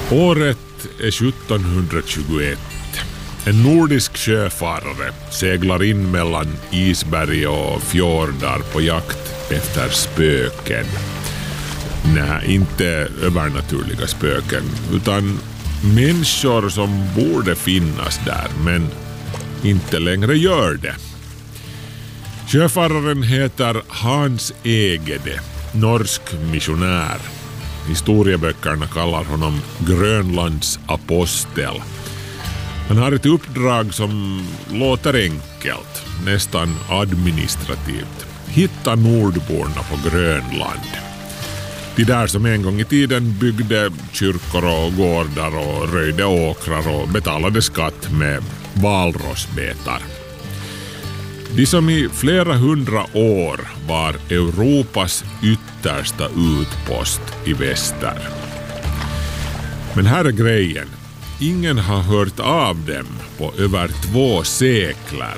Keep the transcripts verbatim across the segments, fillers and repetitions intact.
Året är sjuttonhundratjugoett. En nordisk sjöfarare seglar in mellan isberg och fjordar på jakt efter spöken. Nej, inte övernaturliga spöken, utan människor som borde finnas där, men inte längre gör det. Sjöfararen heter Hans Egede, norsk missionär. Historieböckerna kallar honom Grönlands apostel. Han har ett uppdrag som låter enkelt, nästan administrativt. Hitta nordborna på Grönland. De där som en gång i tiden byggde kyrkor och gårdar och röjde åkrar och betalade skatt med valrossbetar. De som i flera hundra år var Europas yttersta utpost i väster. Men här är grejen. Ingen har hört av dem på över två sekler.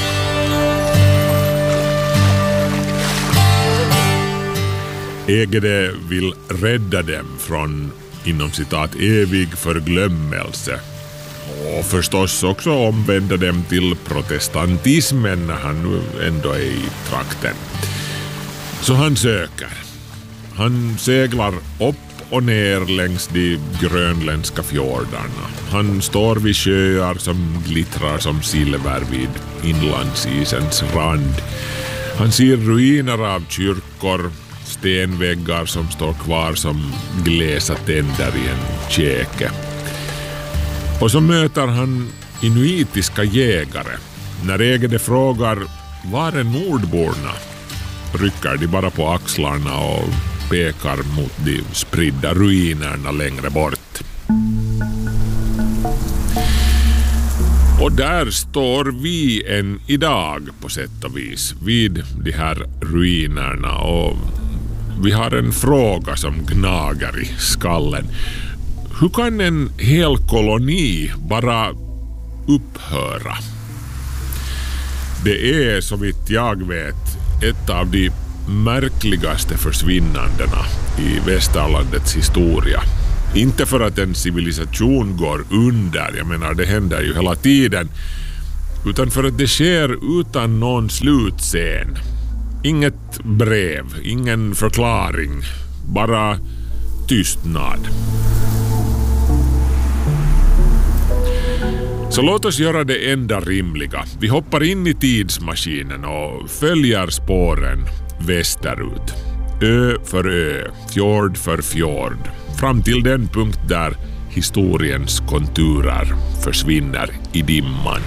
Egede vill rädda dem från, inom citat, evig förglömmelse. Och förstås också omvända dem till protestantismen när han nu ändå är i trakten. Så han söker. Han seglar upp och ner längs de grönländska fjordarna. Han står vid sjöar som glittrar som silver vid inlandsisens rand. Han ser ruiner av kyrkor, stenväggar som står kvar som gläsa tänder i en käke. Och så möter han inuitiska jägare. När Egede frågar var är nordborna, rycker de bara på axlarna och pekar mot de spridda ruinerna längre bort. Och där står vi än idag på sätt och vis vid de här ruinerna, och vi har en fråga som gnager i skallen. Hur kan en hel koloni bara upphöra? Det är, så vitt jag vet, ett av de märkligaste försvinnandena i västerlandets historia. Inte för att en civilisation går under, jag menar det händer ju hela tiden, utan för att det sker utan någon slutscen. Inget brev, ingen förklaring, bara tystnad. Så låt oss göra det enda rimliga. Vi hoppar in i tidsmaskinen och följer spåren västerut. Ö för ö, fjord för fjord. Fram till den punkt där historiens konturer försvinner i dimman.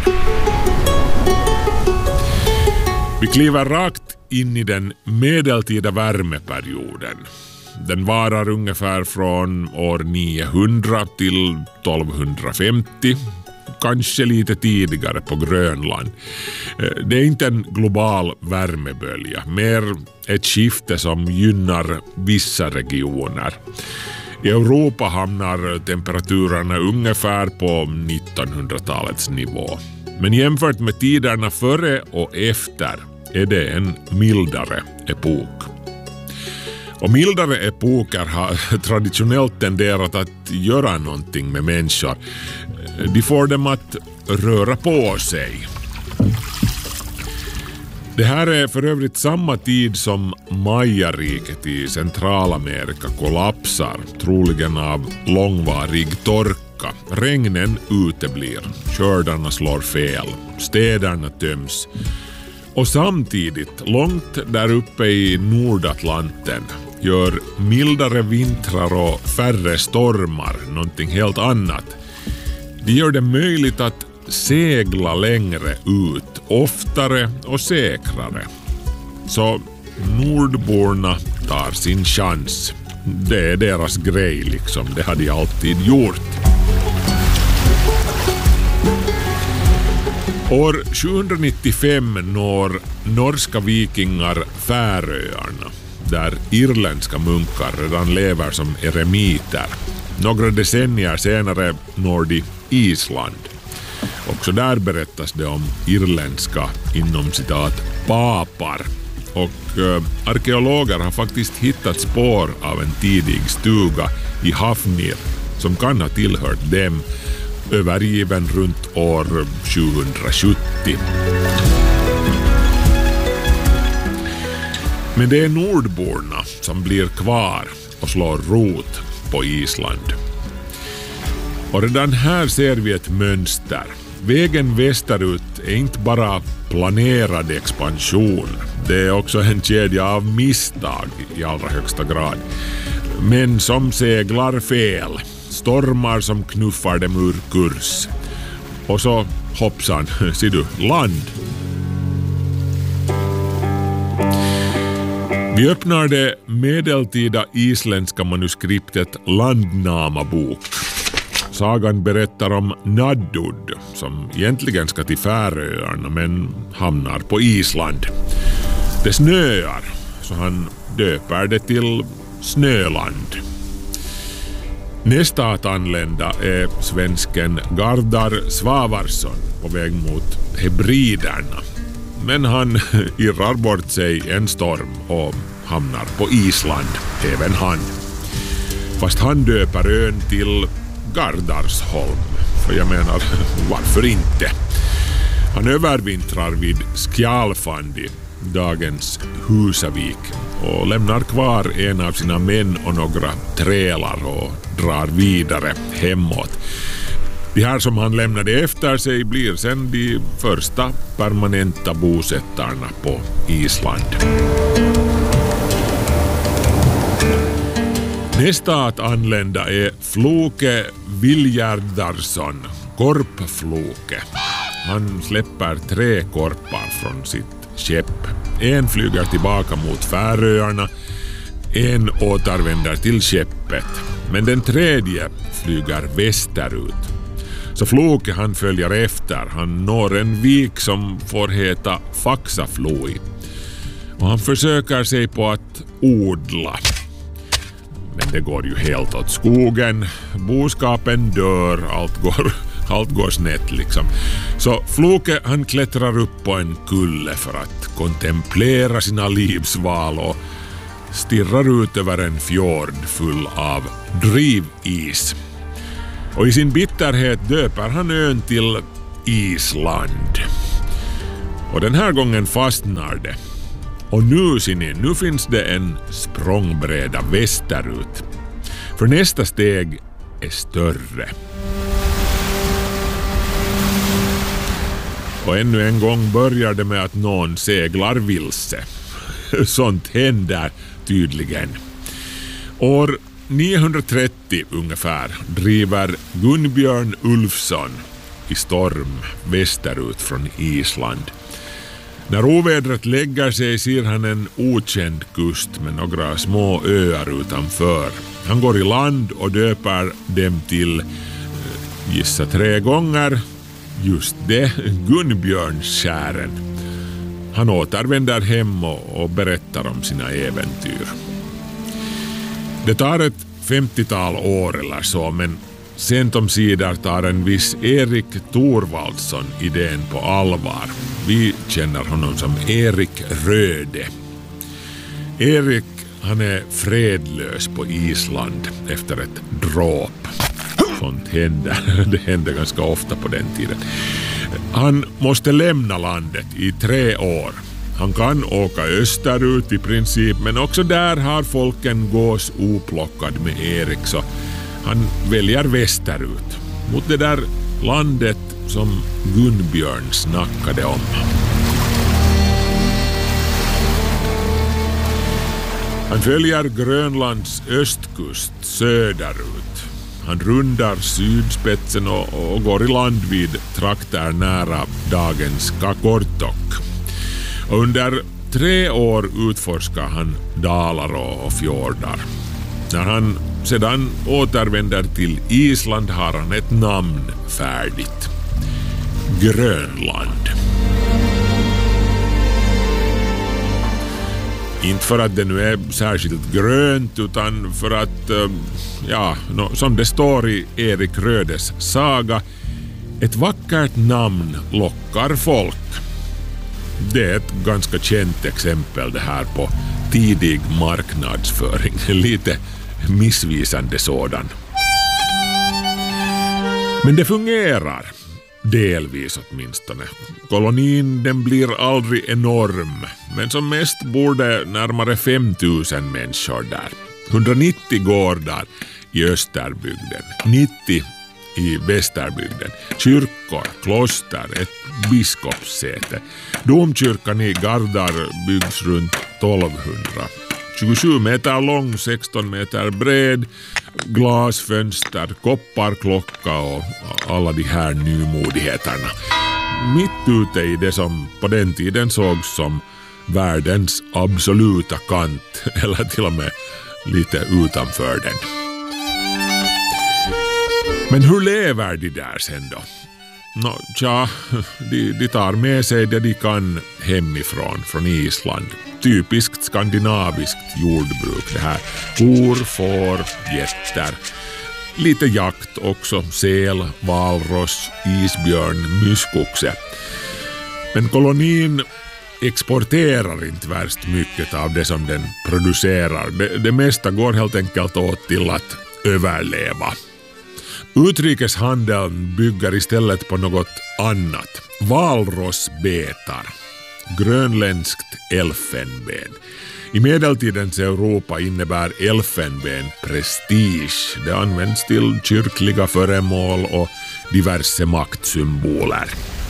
Vi kliver rakt in i den medeltida värmeperioden. Den varar ungefär från år niohundra till tolvhundrafemtio. Kanske lite tidigare på Grönland. Det är inte en global värmebölja, mer ett skifte som gynnar vissa regioner. I Europa hamnar temperaturerna ungefär på nittonhundratalets nivå. Men jämfört med tiderna före och efter är det en mildare epok. Och mildare epoker har traditionellt tenderat att göra någonting med människor. De får dem att röra på sig. Det här är för övrigt samma tid som Maya-riket i Centralamerika kollapsar, troligen av långvarig torka. Regnen uteblir, skördarna slår fel, städerna töms. Och samtidigt, långt där uppe i Nordatlanten, gör mildare vintrar och färre stormar någonting helt annat. Det gör det möjligt att segla längre ut, oftare och säkrare. Så nordborna tar sin chans. Det är deras grej liksom, det har de alltid gjort. År sjuhundranittiofem når norska vikingar Färöarna, där irländska munkar redan lever som eremiter. Några decennier senare når de Island. Också där berättas det om irländska inom citat papar. Och äh, arkeologer har faktiskt hittat spår av en tidig stuga i Hafnir som kan ha tillhört dem, övergiven runt år sjuhundrasjuttio. Men det är nordborna som blir kvar och slår rot på Island. Och redan här ser vi ett mönster. Vägen västerut är inte bara planerad expansion. Det är också en kedja av misstag i allra högsta grad. Men som seglar fel. Stormar som knuffar dem ur kurs. Och så hoppsan, ser du, land. Vi öppnar det medeltida isländska manuskriptet Landnamabok. Sagan berättar om Naddud som egentligen ska till Färöarna men hamnar på Island. Det snöar så han döper det till Snöland. Nästa att anlända är svensken Gardar Svavarsson på väg mot Hebriderna. Men han irrar bort sig en storm och hamnar på Island, även han. Fast han döper ön till Gardarsholm, för jag menar, varför inte? Han övervintrar vid Skjalfandi, dagens Husavik, och lämnar kvar en av sina män och några trälar och drar vidare hemåt. De här som han lämnade efter sig blir sedan de första permanenta bosättarna på Island. Nästa att anlända är Floke Viljardarsson, Korpfloke. Han släpper tre korpar från sitt skepp. En flyger tillbaka mot Färöarna, en återvänder till skeppet, men den tredje flyger västerut. Så Floke han följer efter, han når en vik som får heta Faxafloi. Och han försöker sig på att odla. Men det går ju helt åt skogen, boskapen dör, allt går, allt går snett liksom. Så Floke han klättrar upp på en kulle för att kontemplera sina livsval och stirrar ut över en fjord full av drivis. Och i sin bitterhet döper han ön till Island. Och den här gången fastnar det. Och nu ser ni, nu finns det en språngbräda västerut. För nästa steg är större. Och ännu en gång börjar det med att någon seglar vilse. Sånt händer tydligen. År niohundratrettio ungefär driver Gunnbjörn Ulfsson i storm västerut från Island. När ovädret lägger sig ser han en okänd kust med några små öar utanför. Han går i land och döper dem till, gissa tre gånger, just det, Gunnbjörnskären. Han återvänder hem och, och berättar om sina äventyr. Det tar ett femtiotal år eller så, men sent om sidor tar en viss Erik Thorvaldsson idén på allvar. Vi känner honom som Erik Röde. Erik, han är fredlös på Island efter ett dråp. Sånt händer, det händer ganska ofta på den tiden. Han måste lämna landet i tre år. Han kan åka österut i princip, men också där har folken gås oplockad med Erik, så han väljer västerut mot det där landet som Gunnbjörn snackade om. Han följer Grönlands östkust söderut. Han rundar sydspetsen och, och går i land vid trakter nära dagens Qaqortoq. Och under tre år utforskar han dalar och fjordar. När han sedan återvänder till Island har han ett namn färdigt. Grönland. Inte för att det nu är särskilt grönt, utan för att, ja, som det står i Erik Rödes saga, ett vackert namn lockar folk. Det är ett ganska känt exempel det här på tidig marknadsföring. Lite missvisande sådan. Men det fungerar. Delvis åtminstone. Kolonin den blir aldrig enorm, men som mest bor det närmare fem tusen människor där. hundranittio gårdar i Österbygden, nittio i Västerbygden, kyrkor, kloster, ett biskopssäte. Domkyrkan i Gardar byggs runt tolvhundra. tjugosju meter lång, sexton meter bred, glasfönster, kopparklocka och alla de här nymodigheterna. Mitt ute i det som på den tiden sågs som världens absoluta kant, eller till och med lite utanför den. Men hur lever de där sen då? Nå, tja, de, de tar med sig det de kan hemifrån, från Island. Typiskt skandinaviskt jordbruk det här. Kor, får, getter. Lite jakt också. Säl, valross, isbjörn, myskoxe. Men kolonin exporterar inte värst mycket av det som den producerar. Det, det mesta går helt enkelt åt till att överleva. Utrikeshandeln bygger istället på något annat. Valrossbetar. Grönländskt elfenben. I medeltidens Europa innebär elfenben prestige. Det används till kyrkliga föremål och diverse maktsymboler.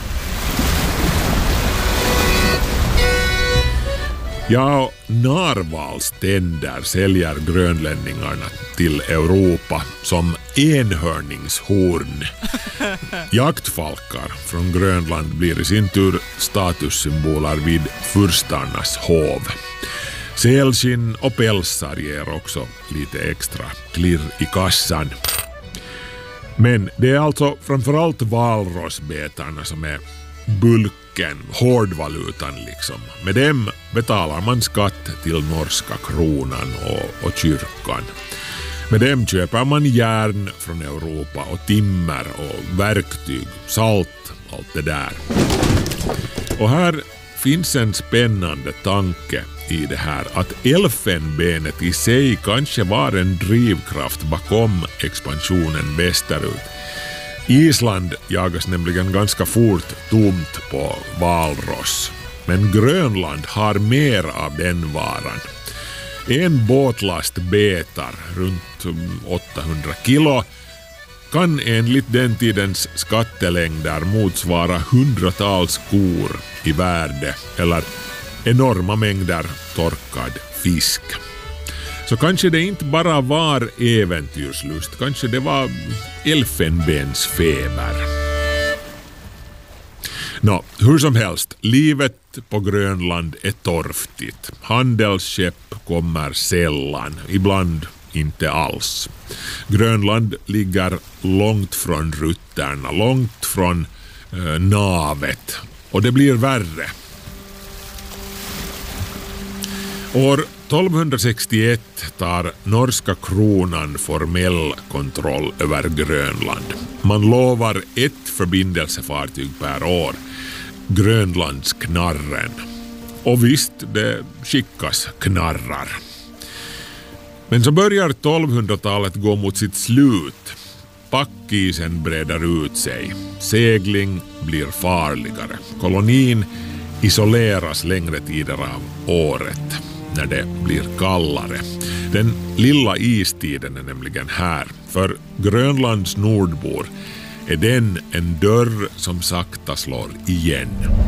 Ja, narvalständer säljer grönlänningarna till Europa som enhörningshorn. Jaktfalkar från Grönland blir i sin tur statussymboler vid furstarnas hov. Sälskinn och pälsar ger också lite extra klirr i kassan. Men det är alltså framförallt valrossbetarna som är bulken, hårdvalutan liksom. Med dem betalar man skatt till norska kronan och, och kyrkan. Med dem köper man järn från Europa och timmer och verktyg, salt, allt det där. Och här finns en spännande tanke i det här att elfenbenet i sig kanske var en drivkraft bakom expansionen västerut. Island jagas nämligen ganska fort tomt på valross, men Grönland har mer av den varan. En båtlast betar runt åttahundra kilo kan enligt den tidens skattelängder motsvara hundratals kor i värde eller enorma mängder torkad fisk. Så kanske det inte bara var äventyrslust, kanske det var elfenbensfeber. Nå, hur som helst, livet på Grönland är torftigt. Handelsskepp kommer sällan, ibland inte alls. Grönland ligger långt från rutterna, långt från eh, navet, och det blir värre. År tolvhundrasextioett tar norska kronan formell kontroll över Grönland. Man lovar ett förbindelsefartyg per år, Grönlandsknarren. Och visst, det skickas knarrar. Men så börjar tolvhundratalet gå mot sitt slut. Packisen breder ut sig. Segling blir farligare. Kolonin isoleras längre tider av året när det blir kallare. Den lilla istiden är nämligen här. För Grönlands nordbor är den en dörr som sakta slår igen.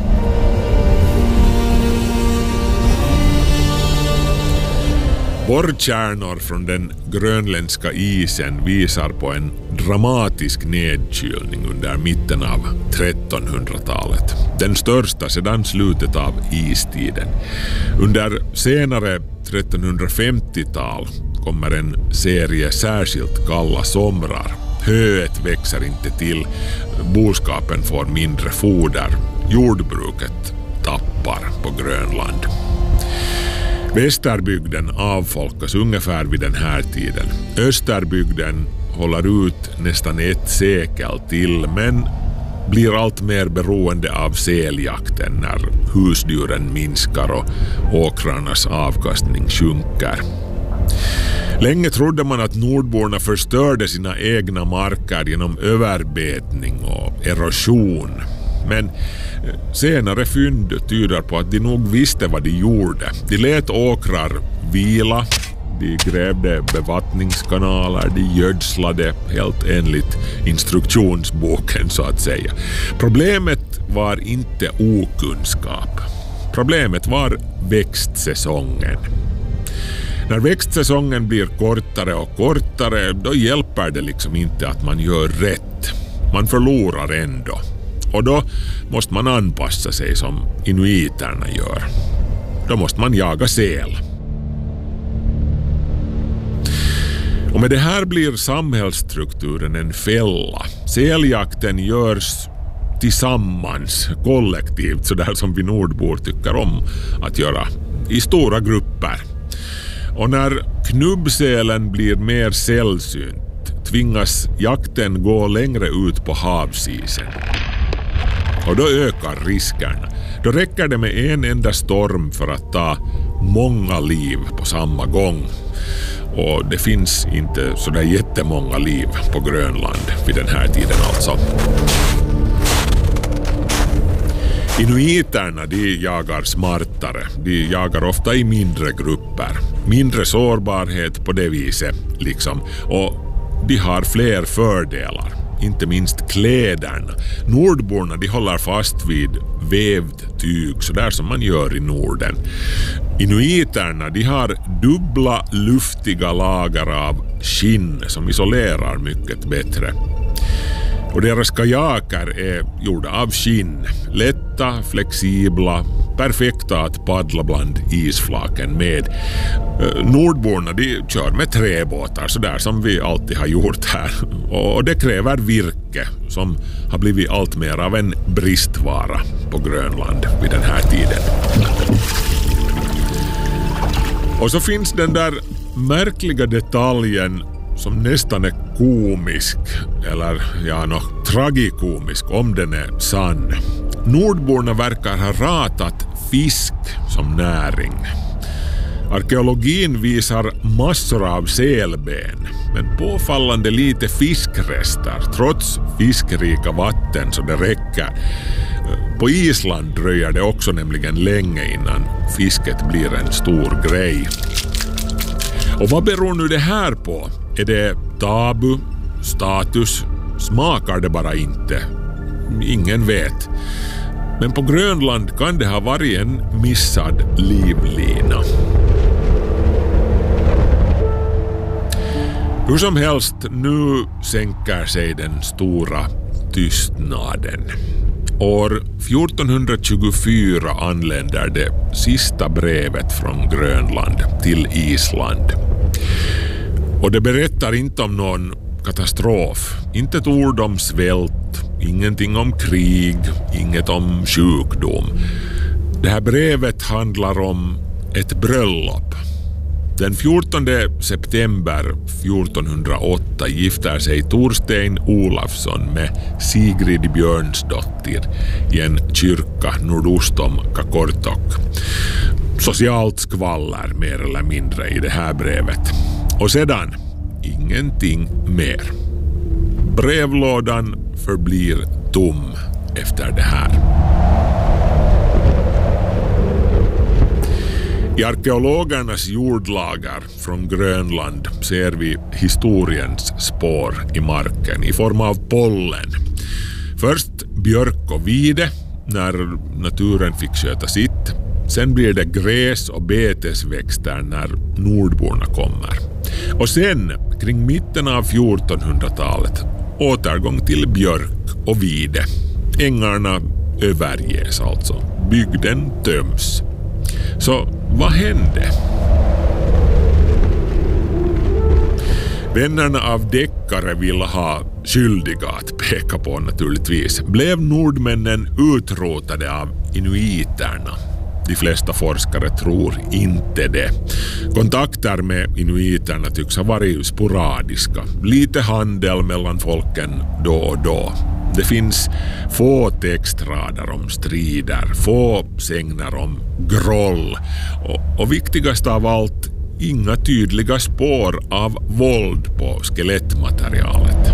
Borrkärnor från den grönländska isen visar på en dramatisk nedkylning under mitten av trettonhundratalet. Den största sedan slutet av istiden. Under senare trettonhundrafemtiotal kommer en serie särskilt kalla somrar. Höet växer inte till, boskapen får mindre foder, jordbruket tappar på Grönland. Västerbygden avfolkas ungefär vid den här tiden. Österbygden håller ut nästan ett sekel till, men blir allt mer beroende av säljakten när husdjuren minskar och åkrarnas avkastning sjunker. Länge trodde man att nordborna förstörde sina egna marker genom överbetning och erosion. Men senare fynd tyder på att de nog visste vad de gjorde. De lät åkrar vila, de grävde bevattningskanaler, de gödslade helt enligt instruktionsboken så att säga. Problemet var inte okunskap. Problemet var växtsäsongen. När växtsäsongen blir kortare och kortare, då hjälper det liksom inte att man gör rätt. Man förlorar ändå. Och då måste man anpassa sig som inuiterna gör. Då måste man jaga säl. Och med det här blir samhällsstrukturen en fälla. Säljakten görs tillsammans, kollektivt, sådär som vi nordbor tycker om att göra, i stora grupper. Och när knubbsälen blir mer sällsynt tvingas jakten gå längre ut på havsisen. Och då ökar riskerna. Då räcker det med en enda storm för att ta många liv på samma gång. Och det finns inte sådär jättemånga liv på Grönland vid den här tiden alltså. Inuiterna, de jagar smartare. De jagar ofta i mindre grupper. Mindre sårbarhet på det viset liksom. Och de har fler fördelar. Inte minst kläderna. Nordborna, de håller fast vid vävd tyg, så där som man gör i Norden. Inuiterna, de har dubbla luftiga lager av skinn som isolerar mycket bättre. Och deras kajaker är gjorda av skinn. Lätta, flexibla, perfekta att paddla bland isflaken med. Nordborna, de kör med träbåtar, så där som vi alltid har gjort här. Och det kräver virke som har blivit allt mer av en bristvara på Grönland vid den här tiden. Och så finns den där märkliga detaljen som nästan är komisk, eller ja, no, tragikomisk om den är sann. Nordborna verkar ha ratat fisk som näring. Arkeologin visar massor av sälben, men påfallande lite fiskrester, trots fiskrika vatten så det räcker. På Island dröjer det också nämligen länge innan fisket blir en stor grej. Och vad beror nu det här på? Är det tabu, status, smakar det bara inte? Ingen vet. Men på Grönland kan det ha varit en missad livlina. Hur som helst, nu sänker sig den stora tystnaden. År fjortonhundratjugofyra anländer det sista brevet från Grönland till Island. Och det berättar inte om någon katastrof, inte ett ord om svält, ingenting om krig, inget om sjukdom. Det här brevet handlar om ett bröllop. Den fjortonde september fjortonhundraåtta gifter sig Torstein Olafsson med Sigrid Björnsdottir i en kyrka nordost om Kakortok. Socialt skvaller mer eller mindre i det här brevet. Och sedan ingenting mer. Brevlådan förblir tom efter det här. I arkeologernas jordlager från Grönland ser vi historiens spår i marken i form av pollen. Först björk och vide när naturen fick sköta sitt. Sen blir det gräs och betesväxter när nordborna kommer. Och sen, kring mitten av fjortonhundratalet, återgång till björk och vide. Ängarna överges alltså. Bygden töms. Så vad hände? Vännerna av deckare vill ha skyldiga att peka på naturligtvis. Blev nordmännen utrotade av inuiterna? De flesta forskare tror inte det. Kontakter med inuiterna tycks ha varit sporadiska. Lite handel mellan folken då och då. Det finns få textrader om strider, få sägner om groll och, och viktigast av allt, inga tydliga spår av våld på skelettmaterialet.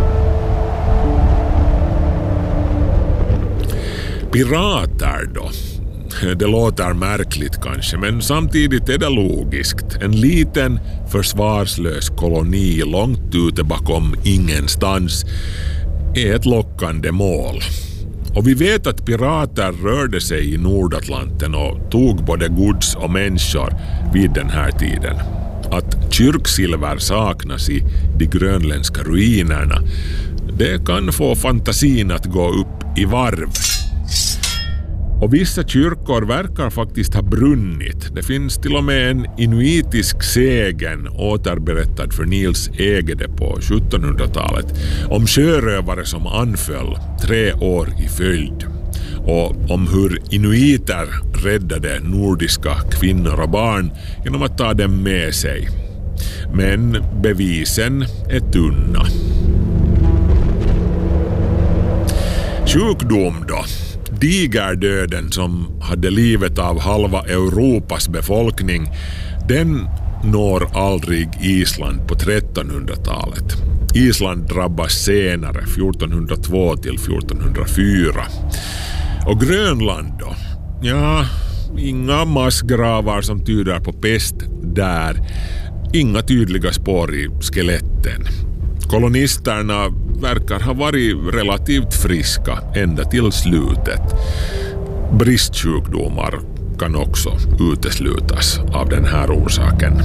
Pirater då? Det låter märkligt kanske, men samtidigt är det logiskt. En liten försvarslös koloni långt ute bakom ingenstans är ett lockande mål. Och vi vet att pirater rörde sig i Nordatlanten och tog både gods och människor vid den här tiden. Att kyrksilver saknas i de grönländska ruinerna, det kan få fantasin att gå upp i varv. Och vissa kyrkor verkar faktiskt ha brunnit. Det finns till och med en inuitisk sägen återberättad för Nils Egede på sjuttonhundratalet om sjörövare som anföll tre år i följd. Och om hur inuiter räddade nordiska kvinnor och barn genom att ta dem med sig. Men bevisen är tunna. Sjukdom då? Digerdöden som hade livet av halva Europas befolkning, den når aldrig Island på trettonhundratalet. Island drabbas senare, fjortonhundratvå till fjortonhundrafyra. Och Grönland då? Ja, inga massgravar som tyder på pest där. Inga tydliga spår i skeletten. Kolonisterna verkar ha varit relativt friska ända till slutet. Bristsjukdomar kan också uteslutas av den här orsaken.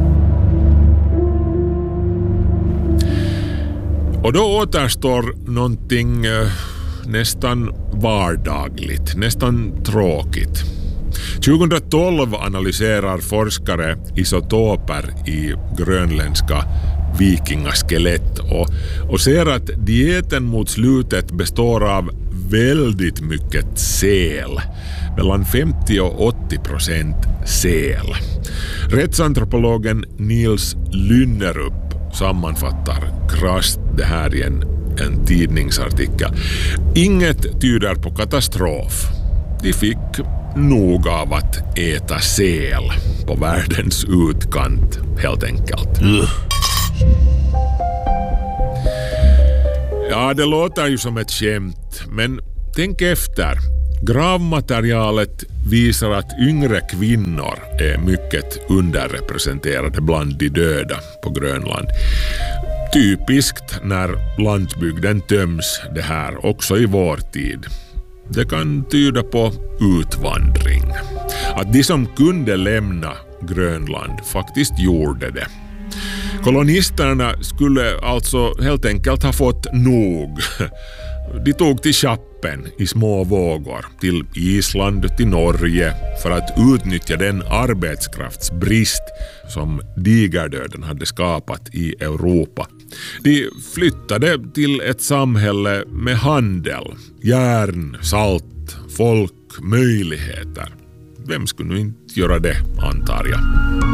Och då återstår någonting eh, nästan vardagligt, nästan tråkigt. tjugohundratolv analyserar forskare isotoper i grönländska vikingaskelett och, och ser att dieten mot slutet består av väldigt mycket säl. Mellan femtio och åttio procent säl. Rättsantropologen Nils Lynnerup sammanfattar krasst det här i en, en tidningsartikel. Inget tyder på katastrof. De fick nog av att äta säl på världens utkant, helt enkelt. Mm. Ja, det låter ju som ett skämt, men tänk efter. Gravmaterialet visar att yngre kvinnor är mycket underrepresenterade bland de döda på Grönland. Typiskt när landsbygden töms det här också i vår tid. Det kan tyda på utvandring. Att de som kunde lämna Grönland faktiskt gjorde det. Kolonisterna skulle alltså helt enkelt ha fått nog. De tog till Chappen i små vågor, till Island, till Norge, för att utnyttja den arbetskraftsbrist som digerdöden hade skapat i Europa. De flyttade till ett samhälle med handel, järn, salt, folk, möjligheter. Vem skulle nu inte göra det, antar jag.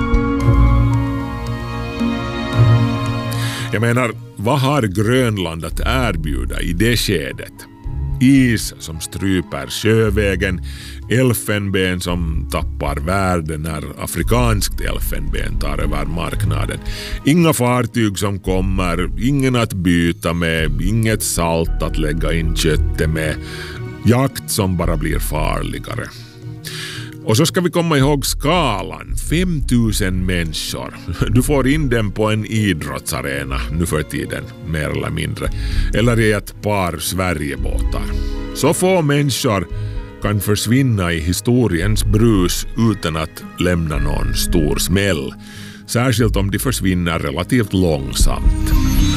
Jag menar, vad har Grönland att erbjuda i det skedet? Is som stryper sjövägen, elfenben som tappar värde när afrikanskt elfenben tar över marknaden. Inga fartyg som kommer, ingen att byta med, inget salt att lägga in köttet med. Jakt som bara blir farligare. Och så ska vi komma ihåg skalan. femtusen människor. Du får in dem på en idrottsarena nu för tiden, mer eller mindre. Eller i ett par Sverigebåtar. Så få människor kan försvinna i historiens brus utan att lämna någon stor smäll. Särskilt om de försvinner relativt långsamt.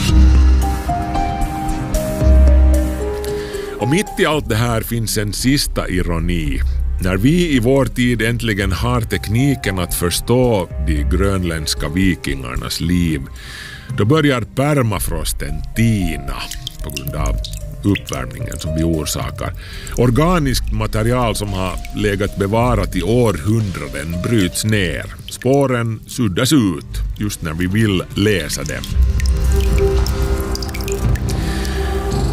Och mitt i allt det här finns en sista ironi. När vi i vår tid äntligen har tekniken att förstå de grönländska vikingarnas liv, då börjar permafrosten tina på grund av uppvärmningen som vi orsakar. Organiskt material som har legat bevarat i århundraden bryts ner. Spåren suddas ut just när vi vill läsa dem.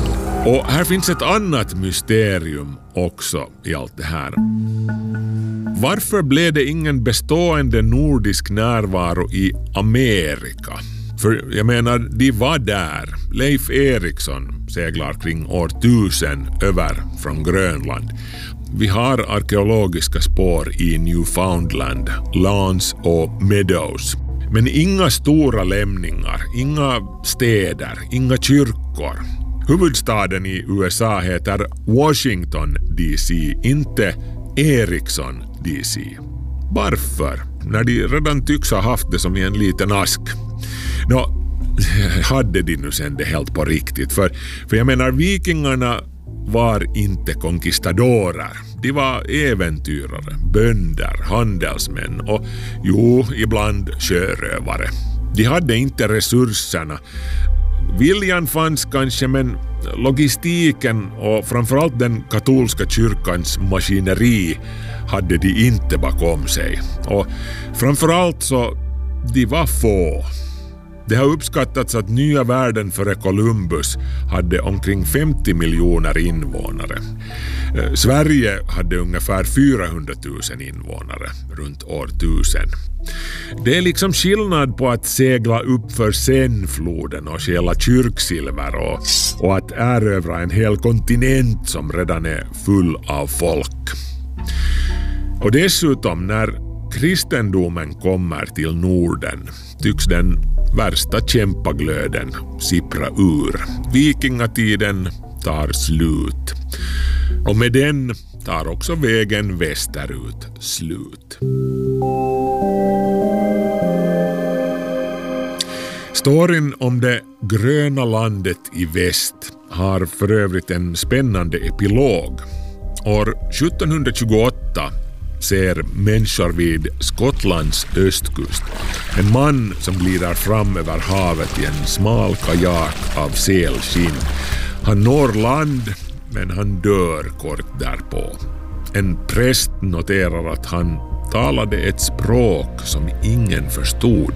Och här finns ett annat mysterium också i allt det här. Varför blev det ingen bestående nordisk närvaro i Amerika? För jag menar, de var där. Leif Eriksson seglar kring år tusen över från Grönland. Vi har arkeologiska spår i Newfoundland, Lance och Meadows. Men inga stora lämningar, inga städer, inga kyrkor. Huvudstaden i U S A heter Washington D C, inte Eriksson D C. Varför? När de redan tycks ha haft det som i en liten ask. Nå, hade de nu sen det helt på riktigt? För, för jag menar, vikingarna var inte konquistadorer. De var äventyrare, bönder, handelsmän och jo, ibland sjörövare. De hade inte resurserna. Viljan fanns kanske, men logistiken och framförallt den katolska kyrkans maskineri hade de inte bakom sig. Och framförallt så, de var få. Det har uppskattats att nya världen före Columbus hade omkring femtio miljoner invånare. Sverige hade ungefär fyrahundratusen invånare runt år tusen. Det är liksom skillnad på att segla upp för Seinfloden och stjäla kyrksilver och, och att erövra en hel kontinent som redan är full av folk. Och dessutom, när kristendomen kommer till Norden tycks den värsta kämpaglöden sippra ur. Vikingatiden tar slut. Och med den tar också vägen västerut slut. Storyn om det gröna landet i väst har för övrigt en spännande epilog. År sjuttonhundratjugoåtta ser människor vid Skottlands östkust en man som glider fram över havet i en smal kajak av sälskinn. Han når land, men han dör kort därpå. En präst noterar att han talade ett språk som ingen förstod.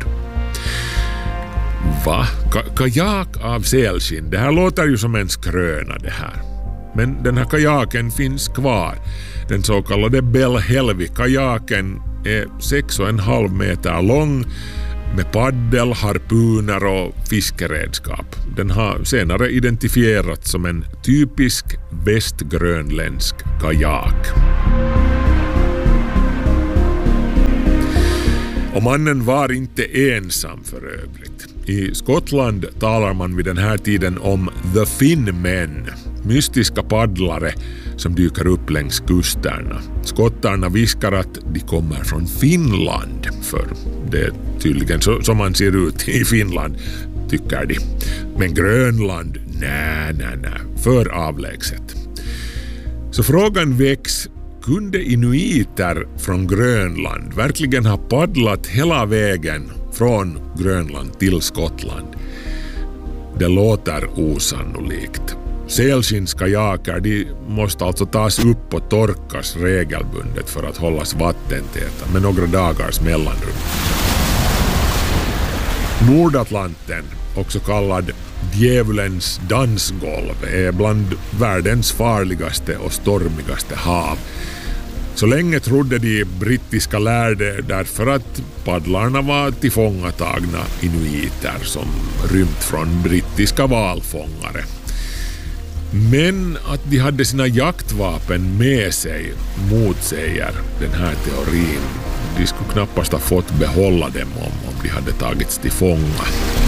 Va? Ka- kajak av sälskinn? Det här låter ju som en skröna det här. Men den här kajaken finns kvar. Den så kallade Bellhelvi-kajaken är sex och en halv meter lång med paddel, harpuner och fiskeredskap. Den har senare identifierats som en typisk västgrönländsk kajak. Och mannen var inte ensam för övrigt. I Skottland talar man vid den här tiden om The Finnmen, mystiska paddlare som dyker upp längs kusterna. Skottarna viskar att de kommer från Finland, för det är tydligen så som man ser ut i Finland, tycker de. Men Grönland, nej, nej, nej, för avlägset. Så frågan väcks, kunde inuiter från Grönland verkligen ha paddlat hela vägen från Grönland till Skottland? Det låter osannolikt. Sälskinnskajaker, de måste alltså tas upp och torkas regelbundet för att hållas vattentäta med några dagars mellanrum. Nordatlanten, också kallad djävulens dansgolv, är bland världens farligaste och stormigaste hav. Så länge trodde de brittiska lärde därför att paddlarna var tillfångatagna inuiter som rymt från brittiska valfångare. Men att de hade sina jaktvapen med sig motsäger den här teorin. De skulle knappast ha fått behålla dem om, om de hade tagits till fånga.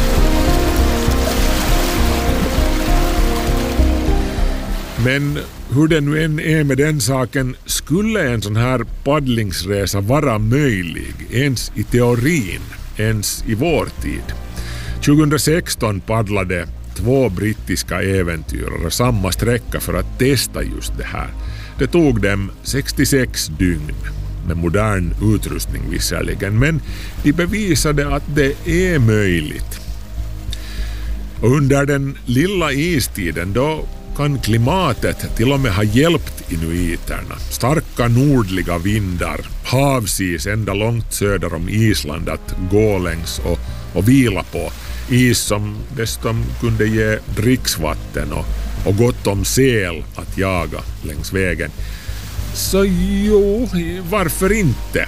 Men hur det nu än är med den saken, skulle en sån här paddlingsresa vara möjlig ens i teorin, ens i vår tid? tjugohundrasexton paddlade två brittiska äventyrare samma sträcka för att testa just det här. Det tog dem sextiosex dygn med modern utrustning visserligen, men de bevisade att det är möjligt. Och under den lilla istiden då kan klimatet till och med ha hjälpt inuiterna. Starka nordliga vindar, havsis ända långt söder om Island att gå längs och, och vila på. Is som dessutom kunde ge dricksvatten och, och gott om säl att jaga längs vägen. Så jo, varför inte?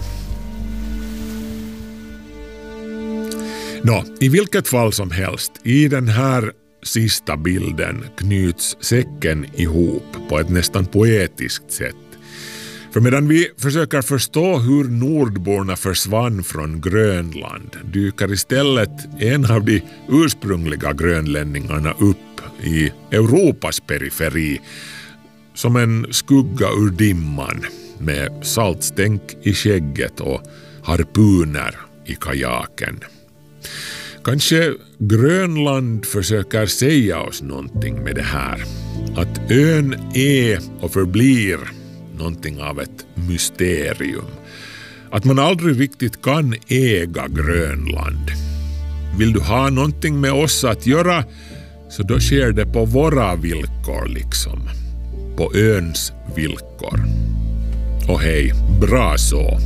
Nå, i vilket fall som helst, i den här sista bilden knyts säcken ihop på ett nästan poetiskt sätt. För medan vi försöker förstå hur nordborna försvann från Grönland dyker istället en av de ursprungliga grönlänningarna upp i Europas periferi som en skugga ur dimman med saltstänk i skägget och harpuner i kajaken. Kanske Grönland försöker säga oss någonting med det här. Att ön är och förblir någonting av ett mysterium. Att man aldrig riktigt kan äga Grönland. Vill du ha någonting med oss att göra, så då sker det på våra villkor liksom. På öns villkor. Och hej, bra så.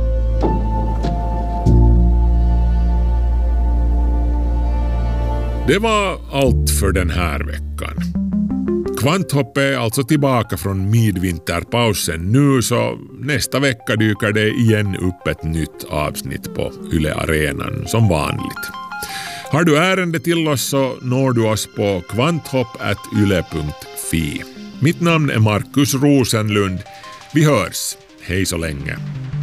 Det var allt för den här veckan. Kvanthopp är alltså tillbaka från midvinterpausen nu, så nästa vecka dyker det igen upp ett nytt avsnitt på Yle Arenan som vanligt. Har du ärende till oss så når du oss på kvanthopp at yle punkt fi. Mitt namn är Markus Rosenlund. Vi hörs. Hej så länge.